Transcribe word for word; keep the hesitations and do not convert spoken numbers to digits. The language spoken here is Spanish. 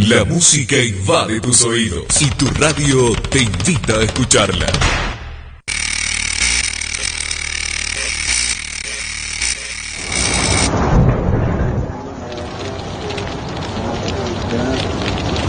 La música invade tus oídos y tu radio te invita a escucharla.